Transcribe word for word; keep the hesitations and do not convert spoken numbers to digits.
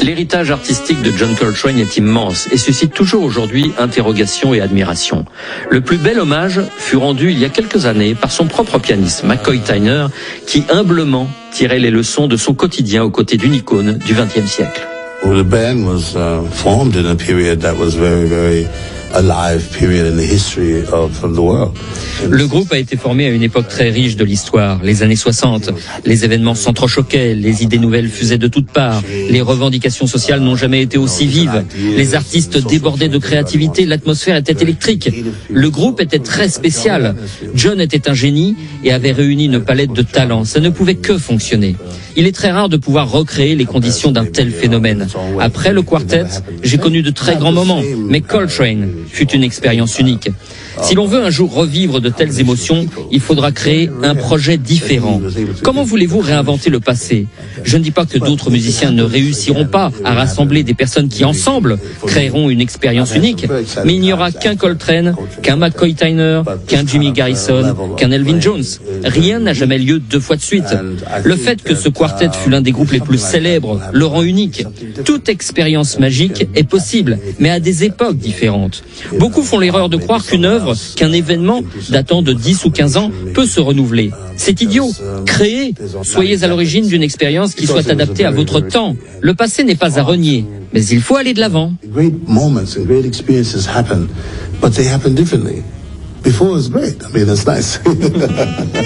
L'héritage artistique de John Coltrane est immense et suscite toujours aujourd'hui interrogation et admiration. Le plus bel hommage fut rendu il y a quelques années par son propre pianiste, McCoy Tyner, qui humblement tirait les leçons de son quotidien aux côtés d'une icône du vingtième siècle. Well, the band was uh, formed in a period that was very, very alive period in the history of, of the world. Le groupe a été formé à une époque très riche de l'histoire, les années soixante. Les événements s'entrechoquaient, les idées nouvelles fusaient de toutes parts, les revendications sociales n'ont jamais été aussi vives, les artistes débordaient de créativité, l'atmosphère était électrique. Le groupe était très spécial. John était un génie et avait réuni une palette de talents. Ça ne pouvait que fonctionner. Il est très rare de pouvoir recréer les conditions d'un tel phénomène. Après le quartet, j'ai connu de très grands moments, mais Coltrane fut une expérience unique. Si l'on veut un jour revivre de telles émotions, il faudra créer un projet différent. Comment voulez-vous réinventer le passé? Je ne dis pas que d'autres musiciens ne réussiront pas à rassembler des personnes qui, ensemble, créeront une expérience unique, mais il n'y aura qu'un Coltrane, qu'un McCoy Tyner, qu'un Jimmy Garrison, qu'un Elvin Jones. Rien n'a jamais lieu deux fois de suite. Le fait que ce quartet fut l'un des groupes les plus célèbres le rend unique. Toute expérience magique est possible, mais à des époques différentes. Beaucoup font l'erreur de croire qu'une œuvre, qu'un événement datant de dix ou quinze ans peut se renouveler. C'est idiot. Créez. Soyez à l'origine d'une expérience qui soit adaptée à votre temps. Le passé n'est pas à renier, mais il faut aller de l'avant. Great moments and great experiences happen, but they happen differently. Before it was great. I mean, that's nice.